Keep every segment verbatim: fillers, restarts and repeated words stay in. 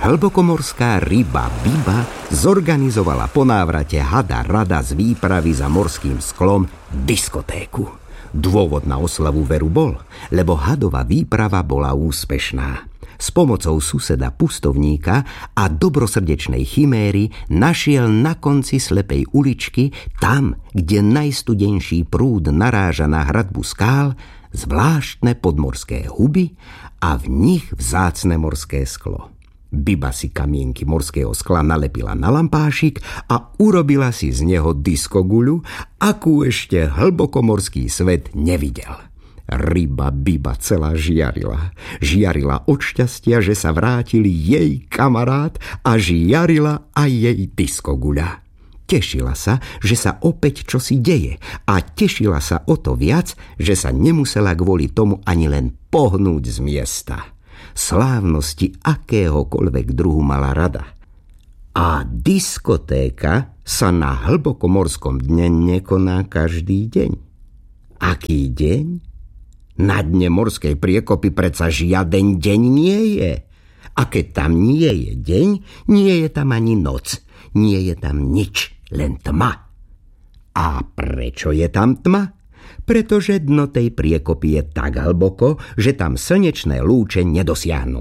Hlbokomorská ryba Biba zorganizovala po návrate hada Rada z výpravy za morským sklom diskotéku. Dôvod na oslavu veru bol, lebo hadová výprava bola úspešná. S pomocou suseda pustovníka a dobrosrdečnej chiméry našiel na konci slepej uličky, tam, kde najstudenší prúd naráža na hradbu skál, zvláštne podmorské huby a v nich vzácne morské sklo. Biba si kamienky morského skla nalepila na lampášik a urobila si z neho diskoguľu, akú ešte hlbokomorský svet nevidel. Ryba Biba celá žiarila. Žiarila od šťastia, že sa vrátili jej kamarát a žiarila aj jej diskoguľa. Tešila sa, že sa opäť čosi deje a tešila sa o to viac, že sa nemusela kvôli tomu ani len pohnúť z miesta. Slávnosti akéhokoľvek druhu mala rada. A diskotéka sa na hlbokomorskom dne nekoná každý deň. Aký deň? Na dne morskej priekopy predsa žiaden deň nie je. A keď tam nie je deň, nie je tam ani noc. Nie je tam nič, len tma. A prečo je tam tma? Pretože dno tej priekopy je tak hlboko, že tam slnečné lúče nedosiahnu.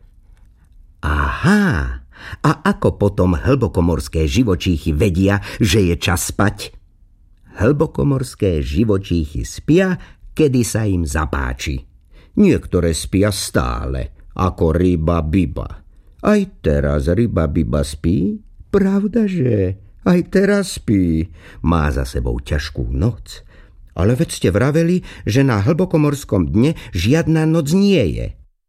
Aha, a ako potom hlbokomorské živočíchy vedia, že je čas spať? Hlbokomorské živočíchy spia, kedy sa im zapáči. Niektoré spia stále, ako ryba Biba. Aj teraz ryba Biba spí? Pravda, že? Aj teraz spí. Má za sebou ťažkú noc. Ale veď ste vraveli, že na hlbokomorskom dne žiadna noc nie je.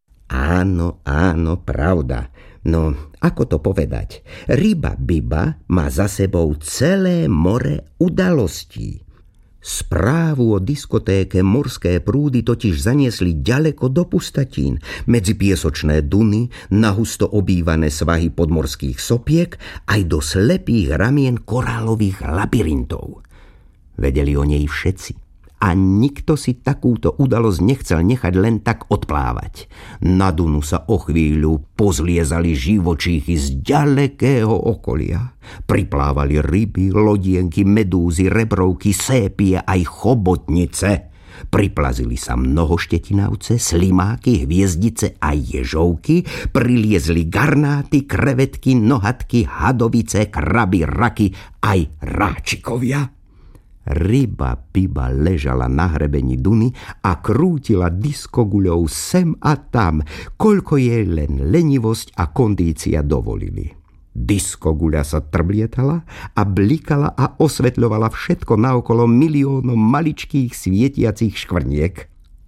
Áno, áno, pravda. No, ako to povedať? Ryba Biba má za sebou celé more udalostí. Správu o diskotéke morské prúdy totiž zaniesli ďaleko do pustatín, medzi piesočné duny, na husto obývané svahy podmorských sopiek, aj do slepých ramien korálových labyrintov. Vedeli o nej všetci. A nikto si takúto udalosť nechcel nechať len tak odplávať. Na Dunu sa o chvíľu pozliezali živočíchy z ďalekého okolia. Priplávali ryby, lodienky, medúzy, rebrovky, sépie aj chobotnice. Priplazili sa mnohoštetinavce, slimáky, hviezdice a ježovky, priliezli garnáty, krevetky, nohatky, hadovice, kraby, raky aj ráčikovia. Ryba Biba ležala na hrebení Duny a krútila diskoguľou sem a tam, koľko jej len lenivosť a kondícia dovolili. Diskoguľa sa trblietala a blikala a osvetľovala všetko naokolo miliónom maličkých svietiacich škvrniek.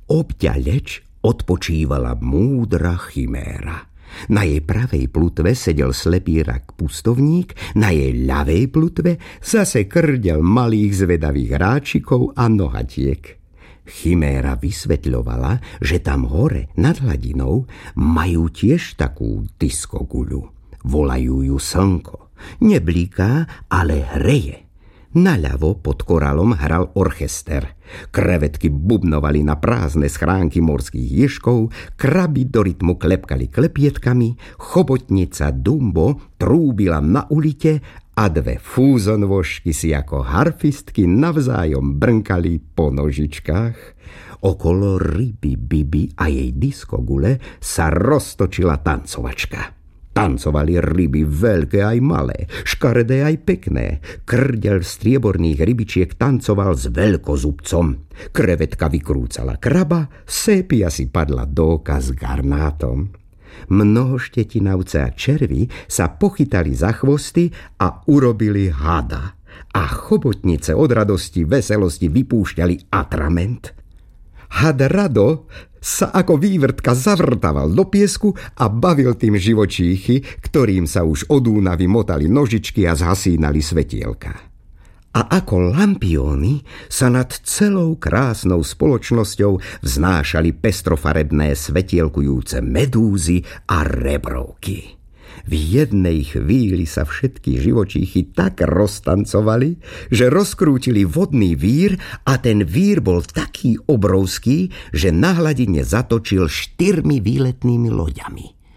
Obďaleč odpočívala múdra chiméra. Na jej pravej plutve sedel slepý rak pustovník, na jej ľavej plutve zase krdel malých zvedavých ráčikov a nohatiek. Chiméra vysvetľovala, že tam hore nad hladinou majú tiež takú diskoguľu. Volajú ju Slnko. Nebliká, ale hreje. Naľavo pod korálom hral orchester. Krevetky bubnovali na prázdne schránky morských ježkov, kraby do rytmu klepkali klepietkami, chobotnica Dumbo trúbila na ulite a dve fúzonvožky si ako harfistky navzájom brnkali po nožičkách. Okolo ryby Biby a jej diskogule sa roztočila tancovačka. Tancovali ryby veľké aj malé, škaredé aj pekné. Krdel strieborných rybičiek tancoval s veľkozubcom. Krevetka vykrúcala kraba, sépia si padla do oka s garnátom. Mnohoštetinavce a červy sa pochytali za chvosty a urobili hada. A chobotnice od radosti, veselosti vypúšťali atrament. Had Rado sa ako vývrtka zavrtaval do piesku a bavil tým živočíchy, ktorým sa už od únavy motali nožičky a zhasínali svetielka. A ako lampióny sa nad celou krásnou spoločnosťou vznášali pestrofarebné svetielkujúce medúzy a rebrovky. V jednej chvíli sa všetky živočíchy tak roztancovali, že rozkrútili vodný vír a ten vír bol taký obrovský, že na hladine zatočil štyrmi výletnými loďami.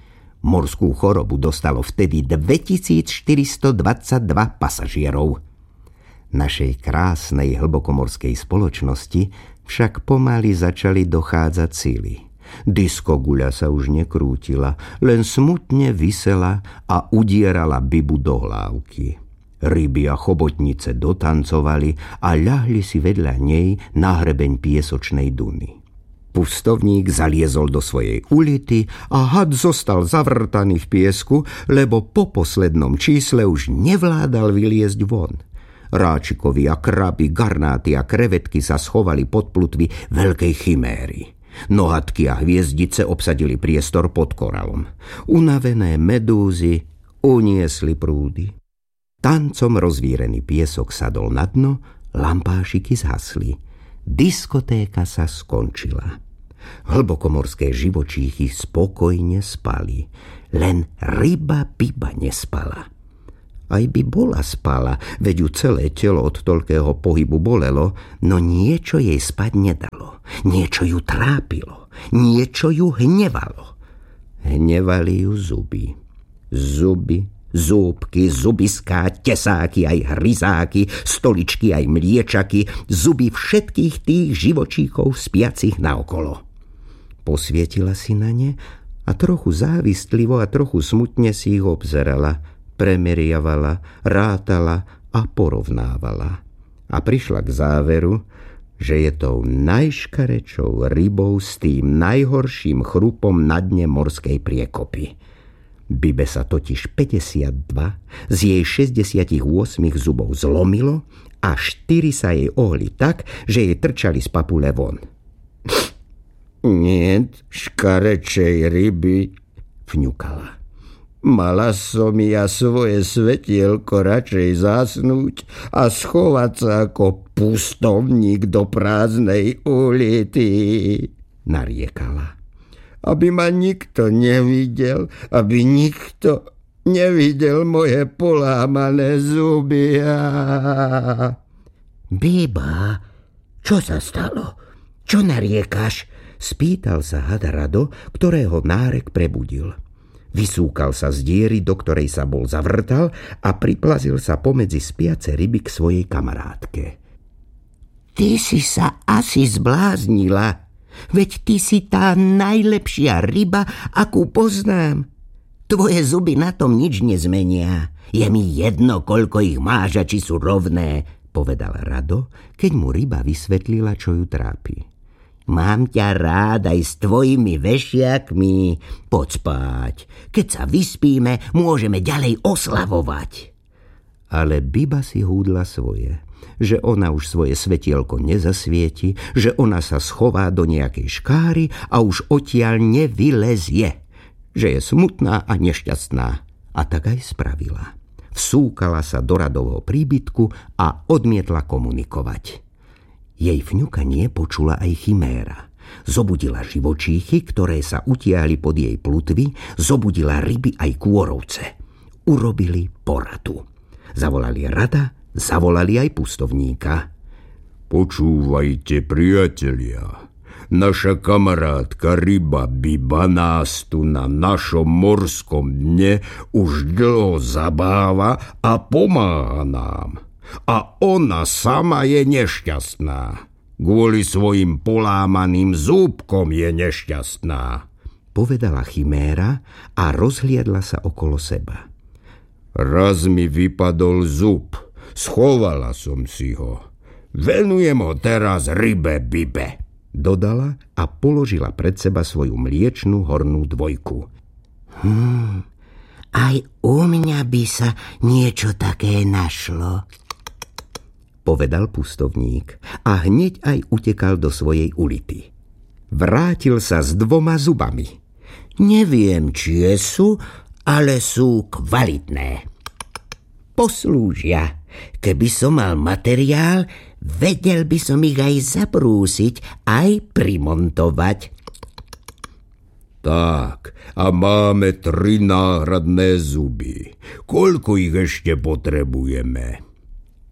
Morskú chorobu dostalo vtedy dvetisícštyristodvadsaťdva pasažierov. Našej krásnej hlbokomorskej spoločnosti však pomaly začali dochádzať síly. Diskoguľa sa už nekrútila, len smutne visela a udierala Bibu do hlávky. Ryby a chobotnice dotancovali a ľahli si vedľa nej na hrebeň piesočnej duny. Pustovník zaliezol do svojej ulity a had zostal zavrtaný v piesku, lebo po poslednom čísle už nevládal vyliezť von. Ráčikovi a kraby, garnáty a krevetky sa schovali pod plutvy veľkej chiméry. Nohatky a hviezdice obsadili priestor pod koralom. Unavené medúzy uniesli prúdy. Tancom rozvírený piesok sadol na dno, lampášiky zhasli. Diskotéka sa skončila. Hlbokomorské živočíchy spokojne spali. Len ryba Biba nespala. Aj by bola spala, veď ju celé telo od toľkého pohybu bolelo, no niečo jej spať nedalo. Niečo ju trápilo. Niečo ju hnevalo. Hnevali ju zuby. Zuby, zúbky, zubiská, tesáky aj hryzáky, stoličky aj mliečaky, zuby všetkých tých živočíchov spiacich naokolo. Posvietila si na ne a trochu závistlivo a trochu smutne si ich obzerala, premeriavala, rátala a porovnávala. A prišla k záveru, že je tou najškarečou rybou s tým najhorším chrupom na dne morskej priekopy. Bibe sa totiž päťdesiatdva z jej šesťdesiatosem zubov zlomilo a štyri sa jej ohli tak, že jej trčali z papule von. Niet škarečej ryby, fňukala. Mala som ja svoje svetielko radšej zasnúť a schovať sa ako pustovník do prázdnej ulity, nariekala. Aby ma nikto nevidel, aby nikto nevidel moje polámané zuby. Biba, čo sa stalo? Čo nariekáš? Spýtal sa had Rado, ktorého nárek prebudil. Vysúkal sa z diery, do ktorej sa bol zavrtal a priplazil sa pomedzi spiace ryby k svojej kamarátke. Ty si sa asi zbláznila, veď ty si tá najlepšia ryba, akú poznám. Tvoje zuby na tom nič nezmenia. Je mi jedno, koľko ich máš a či sú rovné, povedal Rado, keď mu ryba vysvetlila, čo ju trápi. Mám ťa rád aj s tvojimi vešiakmi. Poď spať. Keď sa vyspíme, môžeme ďalej oslavovať. Ale Biba si húdla svoje, že ona už svoje svetielko nezasvieti, že ona sa schová do nejakej škáry a už odtiaľ nevylezie, že je smutná a nešťastná. A tak aj spravila. Vsúkala sa do Radovho príbytku a odmietla komunikovať. Jej fňukanie počula aj chiméra. Zobudila živočíchy, ktoré sa utiahli pod jej plutvy, zobudila ryby aj kôrovce. Urobili poradu. Zavolali Rada, zavolali aj pustovníka. Počúvajte, priatelia. Naša kamarátka ryba Biba nás tu na našom morskom dne už dlho zabáva a pomáha nám. A ona sama je nešťastná. Kvôli svojim polámaným zúbkom je nešťastná, povedala chiméra a rozhliadla sa okolo seba. Raz mi vypadol zub, schovala som si ho. Venujem ho teraz rybe Bibe, dodala a položila pred seba svoju mliečnú hornú dvojku. Hmm, aj u mňa by sa niečo také našlo, povedal pustovník a hneď aj utekal do svojej ulity. Vrátil sa s dvoma zubami. Neviem, čie sú, ale sú kvalitné. Poslúžia. Keby som mal materiál, vedel by som ich aj zabrúsiť, aj primontovať. Tak, a máme tri náhradné zuby. Koľko ich ešte potrebujeme?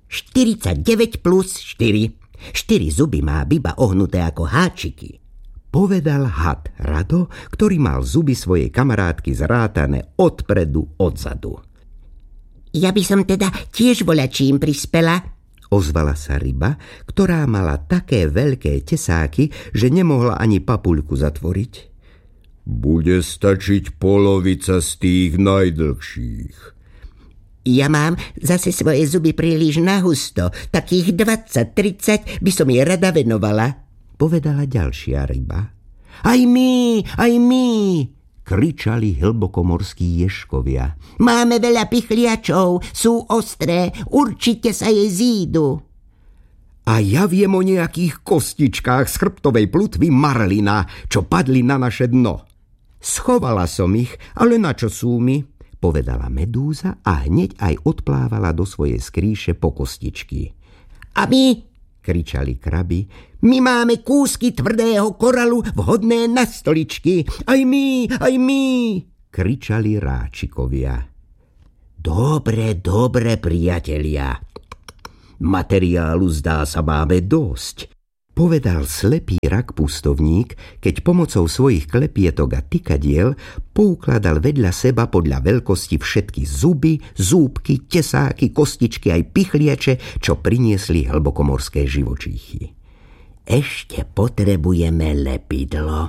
štyridsaťdeväť plus štyri. Štyri zuby má Biba ohnuté ako háčiky. povedal had Rado, ktorý mal zuby svojej kamarátky zrátané odpredu, odzadu. Ja by som teda tiež voľačím prispela, ozvala sa ryba, ktorá mala také veľké tesáky, že nemohla ani papuľku zatvoriť. Bude stačiť polovica z tých najdlhších. Ja mám zase svoje zuby príliš nahusto, takých dvadsať tridsať by som jej rada venovala, povedala ďalšia ryba. Aj my, aj my, kričali hlbokomorskí ježkovia. Máme veľa pichliačov, sú ostré, určite sa jej zídu. A ja viem o nejakých kostičkách z chrbtovej plutvy marlina, čo padli na naše dno. Schovala som ich, ale na čo sú mi? Povedala medúza a hneď aj odplávala do svojej skrýše po kostičky. A my, kričali kraby, my máme kúsky tvrdého koralu vhodné na stoličky. Aj my, aj my, kričali ráčikovia. Dobre, dobre, priatelia. Materiálu zdá sa máme dosť, povedal slepý rak pustovník, keď pomocou svojich klepietok a tykadiel poukladal vedľa seba podľa veľkosti všetky zuby, zúbky, tesáky, kostičky aj pichlieče, čo priniesli hlbokomorské živočíchy. Ešte potrebujeme lepidlo.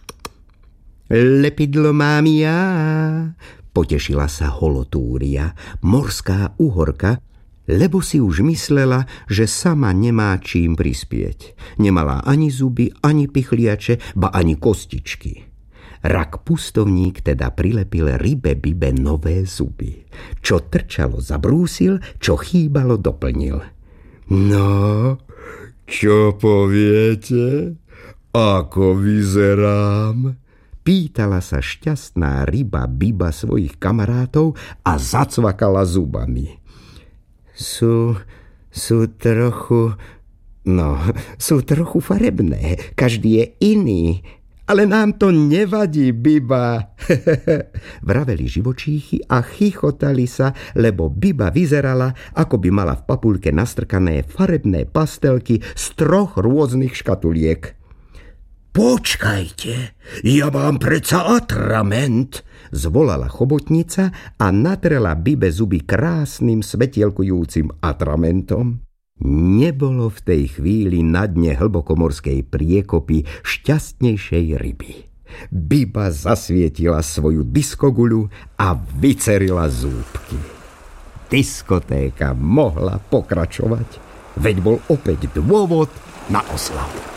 Lepidlo mám ja, potešila sa Holotúria, morská uhorka, lebo si už myslela, že sama nemá čím prispieť. Nemala ani zuby, ani pichliače, ba ani kostičky. Rak pustovník teda prilepil rybe Bibe nové zuby. Čo trčalo, zabrúsil, čo chýbalo, doplnil. No, čo poviete? Ako vyzerám? Pýtala sa šťastná ryba Biba svojich kamarátov a zacvakala zubami. Sú, sú trochu, no, sú trochu farebné, každý je iný, ale nám to nevadí, Biba, vraveli živočíchy a chichotali sa, lebo Biba vyzerala, ako by mala v papuľke nastrkané farebné pastelky z troch rôznych škatuliek. Počkajte, ja mám predsa atrament, zvolala chobotnica a natrela Bibe zuby krásnym svetielkujúcim atramentom. Nebolo v tej chvíli na dne hlbokomorskej priekopy šťastnejšej ryby. Biba zasvietila svoju diskoguľu a vycerila zúbky. Diskotéka mohla pokračovať, veď bol opäť dôvod na oslavu.